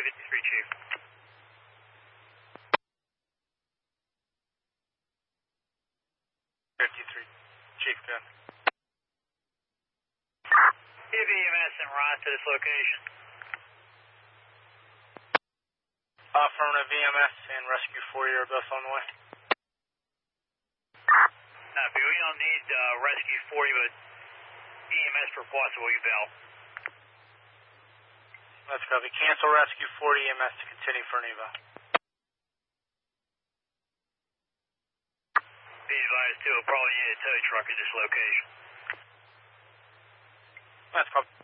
53, Chief. 53, Chief, good. EMS and Ron to this location. Affirmative, EMS and Rescue 40 are both on the way. We don't need Rescue 40, but EMS for possible eval. Let's copy. Cancel Rescue 40, EMS to continue for an eval. Be advised too, we'll probably need a tow truck at this location. Let's copy.